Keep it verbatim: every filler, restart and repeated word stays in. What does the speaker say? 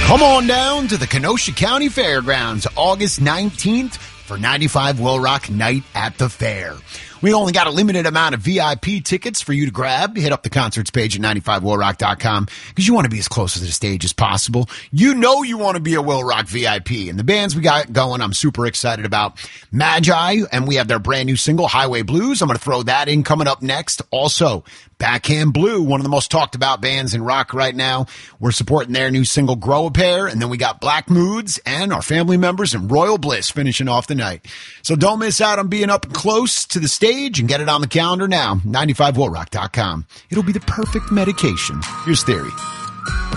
Come on down to the Kenosha County Fairgrounds, August nineteenth for ninety-five Will Rock Night at the Fair. We only got a limited amount of V I P tickets for you to grab. Hit up the concerts page at ninety-five will rock dot com because you want to be as close to the stage as possible. You know you want to be a Will Rock V I P. And the bands we got going, I'm super excited about. Magi, and we have their brand new single, Highway Blues. I'm going to throw that in coming up next. Also, Backhand Blue, one of the most talked about bands in rock right now. We're supporting their new single, Grow a Pair. And then we got Black Moods and our family members and Royal Bliss finishing off the night. So don't miss out on being up close to the stage and get it on the calendar now. ninety-five will rock dot com. It'll be the perfect medication. Here's Theory.